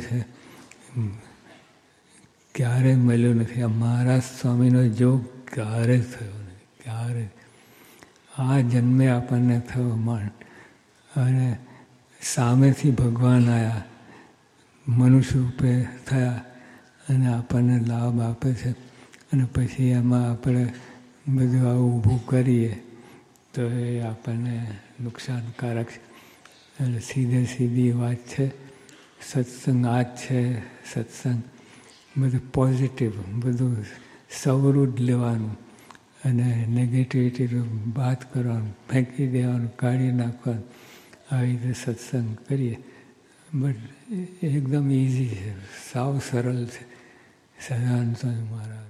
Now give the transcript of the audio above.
છે, ક્યારેય મળ્યો નથી. આ મહારાજ સ્વામીનો જોગ ક્યારે થયો નથી, ક્યારે. આ જન્મે આપણને થયો માંડ. અને સામેથી ભગવાન આવ્યા, મનુષ્ય રૂપે થયા અને આપણને લાભ આપે છે. અને પછી એમાં આપણે બધું આવું ઊભું કરીએ તો એ આપણને નુકસાનકારક છે. એટલે સીધી વાત છે. સત્સંગ આ જ છે. સત્સંગ બધું પોઝિટિવ, બધું સવરું જ લેવાનું અને નેગેટિવિટી વાત કરવાનું, ફેંકી દેવાનું, કાઢી નાખવાનું. આવી રીતે સત્સંગ કરીએ. બટ એકદમ ઇઝી છે, સાવ સરળ છે. સહજાનંદ સ્વામી મહારાજ